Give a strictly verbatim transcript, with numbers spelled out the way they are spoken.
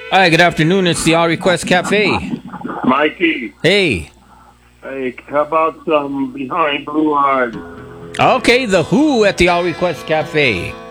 Hi, good afternoon. It's the All Request Cafe. Mikey, Hey. hey, how about some Behind Blue Eyes? Okay, The Who at the All Request Cafe.